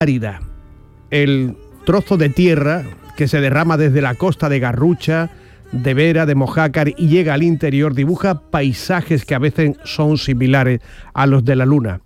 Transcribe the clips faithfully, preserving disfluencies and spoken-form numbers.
árida. El trozo de tierra que se derrama desde la costa de Garrucha, de Vera, de Mojácar y llega al interior dibuja paisajes que a veces son similares a los de la Luna.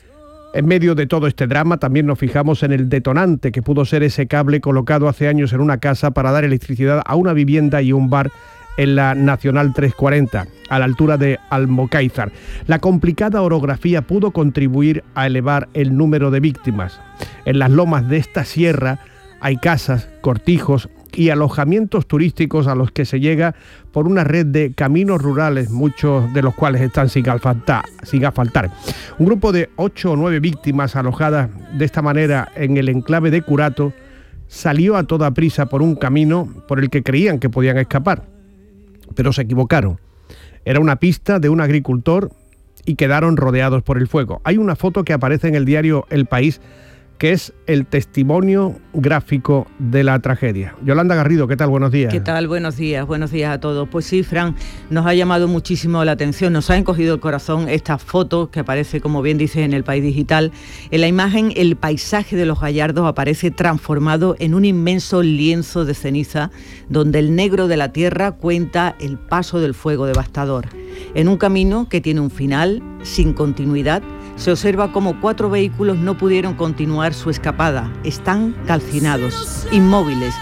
En medio de todo este drama también nos fijamos en el detonante que pudo ser ese cable colocado hace años en una casa para dar electricidad a una vivienda y un bar en la Nacional trescientos cuarenta, a la altura de Almocáizar. La complicada orografía pudo contribuir a elevar el número de víctimas. En las lomas de esta sierra hay casas, cortijos y alojamientos turísticos a los que se llega por una red de caminos rurales, muchos de los cuales están sin asfaltar, sin asfaltar. Un grupo de ocho o nueve víctimas alojadas de esta manera en el enclave de Curato salió a toda prisa por un camino por el que creían que podían escapar, pero se equivocaron. Era una pista de un agricultor y quedaron rodeados por el fuego. Hay una foto que aparece en el diario El País que es el testimonio gráfico de la tragedia. Yolanda Garrido, ¿qué tal? Buenos días. ¿Qué tal? Buenos días, buenos días a todos. Pues sí, Fran, nos ha llamado muchísimo la atención, nos ha encogido el corazón esta foto que aparece, como bien dice, en El País Digital. En la imagen, el paisaje de Los Gallardos aparece transformado en un inmenso lienzo de ceniza, donde el negro de la tierra cuenta el paso del fuego devastador. En un camino que tiene un final, sin continuidad, se observa cómo cuatro vehículos no pudieron continuar su escapada. Están calcinados, inmóviles.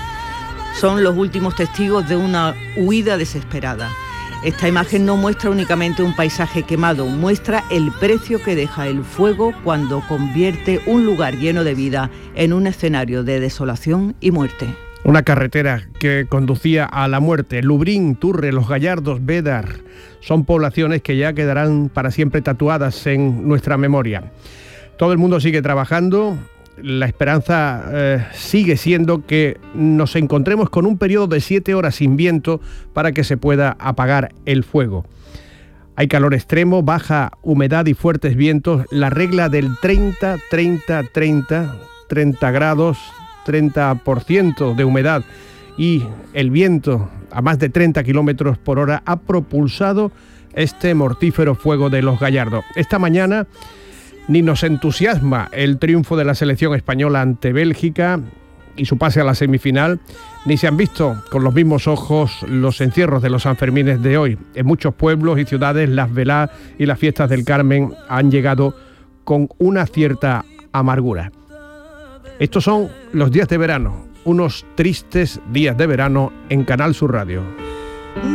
Son los últimos testigos de una huida desesperada. Esta imagen no muestra únicamente un paisaje quemado, muestra el precio que deja el fuego cuando convierte un lugar lleno de vida en un escenario de desolación y muerte. Una carretera que conducía a la muerte. Lubrín, Turre, Los Gallardos, Bédar son poblaciones que ya quedarán para siempre tatuadas en nuestra memoria. Todo el mundo sigue trabajando. La esperanza eh, sigue siendo que nos encontremos con un periodo de siete horas sin viento para que se pueda apagar el fuego. Hay calor extremo, baja humedad y fuertes vientos. La regla del treinta, treinta, treinta, treinta grados, treinta por ciento de humedad y el viento a más de treinta kilómetros por hora ha propulsado este mortífero fuego de Los Gallardos. Esta mañana ni nos entusiasma el triunfo de la selección española ante Bélgica y su pase a la semifinal, ni se han visto con los mismos ojos los encierros de los Sanfermines de hoy. En muchos pueblos y ciudades las veladas y las fiestas del Carmen han llegado con una cierta amargura. Estos son los días de verano, unos tristes días de verano en Canal Sur Radio.